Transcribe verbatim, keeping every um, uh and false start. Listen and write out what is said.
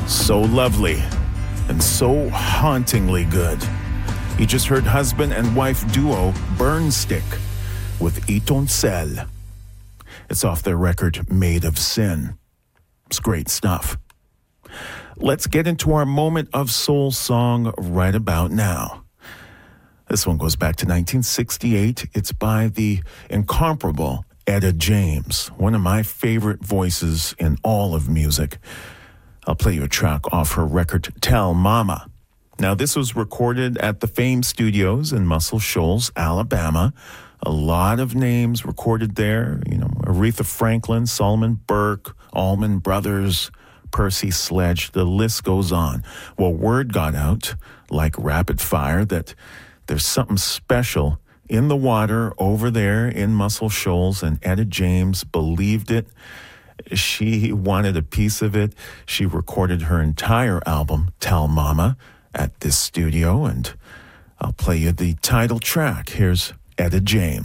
So lovely and so hauntingly good. You just heard husband and wife duo Burnstick with Etoncelle. It's off their record Made of Sin. It's great stuff. Let's get into our moment of soul song right about now. This one goes back to nineteen sixty-eight. It's by the incomparable Etta James, one of my favorite voices in all of music. I'll play you a track off her record, Tell Mama. Now, this was recorded at the Fame Studios in Muscle Shoals, Alabama. A lot of names recorded there. You know, Aretha Franklin, Solomon Burke, Allman Brothers, Percy Sledge, the list goes on. Well, word got out, like rapid fire, that there's something special in the water over there in Muscle Shoals, and Etta James believed it. She wanted a piece of it. She recorded her entire album, Tell Mama, at this studio, and I'll play you the title track. Here's Etta James.